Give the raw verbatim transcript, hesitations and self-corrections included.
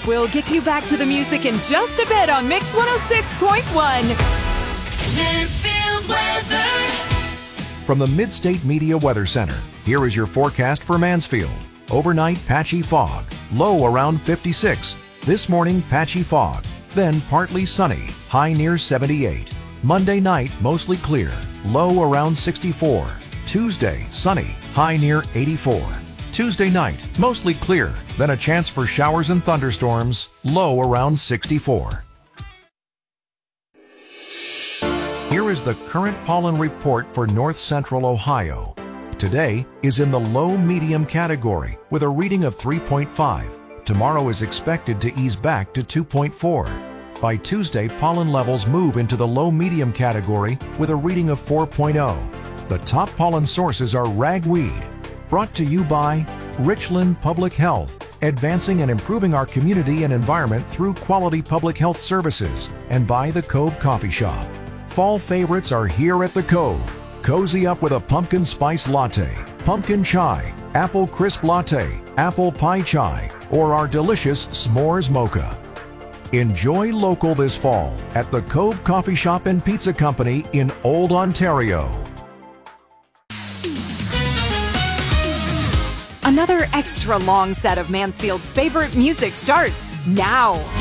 We'll get you back to the music in just a bit on Mix one oh six point one. Mansfield weather. From the Midstate Media Weather Center, here is your forecast for Mansfield. Overnight, patchy fog, low around fifty-six. This morning, patchy fog, then partly sunny, high near seventy-eight. Monday night, mostly clear, low around sixty-four. Tuesday, sunny, high near eighty-four. Tuesday night, mostly clear, then a chance for showers and thunderstorms, low around sixty-four. Here is the current pollen report for north central Ohio. Today is in the low-medium category with a reading of three point five. Tomorrow is expected to ease back to two point four. By Tuesday, pollen levels move into the low-medium category with a reading of four point oh. The top pollen sources are ragweed. Brought to you by Richland Public Health, advancing and improving our community and environment through quality public health services, and by the Cove Coffee Shop. Fall favorites are here at the Cove. Cozy up with a pumpkin spice latte, pumpkin chai, apple crisp latte, apple pie chai, or our delicious s'mores mocha. Enjoy local this fall at the Cove Coffee Shop and Pizza Company in Old Ontario. Another extra long set of Mansfield's favorite music starts now.